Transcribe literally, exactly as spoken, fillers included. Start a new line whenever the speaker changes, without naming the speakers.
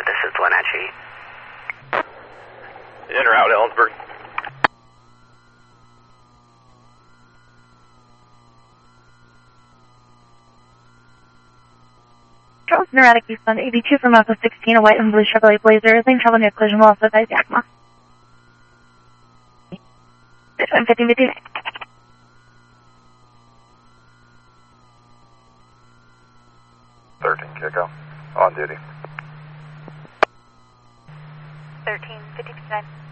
this is Wenatchee.
In or out, Ellensburg?
Charles Neurotic Eastbound eighty-two from Alpha sixteen, a white and blue Chevrolet Blazer. Same trouble near collision will also advise Yakima. fifteen fifty.
thirteen Kiko, on duty.
thirteen fifty-nine.